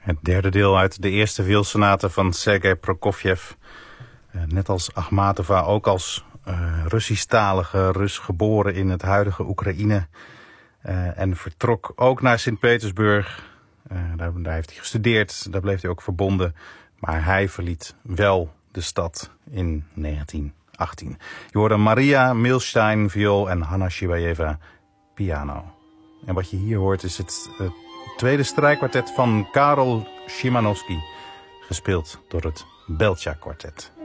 Het derde deel uit de eerste violsonate van Sergei Prokofjev. Net als Akhmatova ook als Russisch-talige Rus geboren in het huidige Oekraïne. En vertrok ook naar Sint-Petersburg. Daar heeft hij gestudeerd, daar bleef hij ook verbonden. Maar hij verliet wel de stad in 1918. Je hoorde Maria Milstein viool en Hanna Shibayeva piano. En wat je hier hoort is het tweede strijkkwartet van Karol Szymanowski, gespeeld door het Belcha Kwartet.